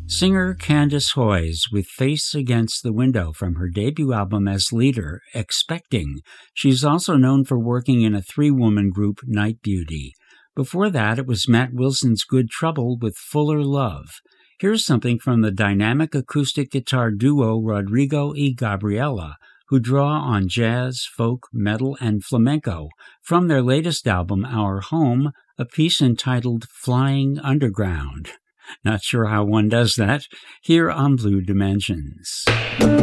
Singer Candace Hoyes with Face Against the Window from her debut album as Leader, Expecting. She's also known for working in a three-woman group, Night Beauty. Before that, it was Matt Wilson's Good Trouble with Fuller Love. Here's something from the dynamic acoustic guitar duo Rodrigo y Gabriela, who draw on jazz, folk, metal, and flamenco from their latest album, Our Home, a piece entitled Flying Underground. Not sure how one does that. Here on Blue Dimensions.